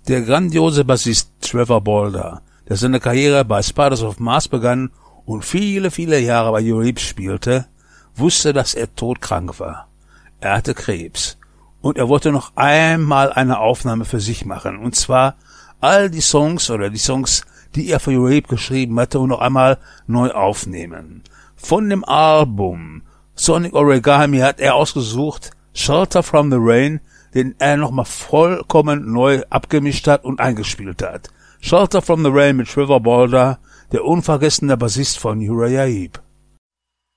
Der grandiose Bassist Trevor Bolder, der seine Karriere bei Spiders of Mars begann und viele, viele Jahre bei Uribe spielte, wusste, dass er todkrank war. Er hatte Krebs und er wollte noch einmal eine Aufnahme für sich machen, und zwar all die Songs, die er für Uribe geschrieben hatte, und noch einmal neu aufnehmen. Von dem Album Sonic Origami hat er ausgesucht Shelter from the Rain, den er nochmal vollkommen neu abgemischt hat und eingespielt hat. Shelter from the Rain mit Trevor Bolder, der unvergessene Bassist von Uriah Heep.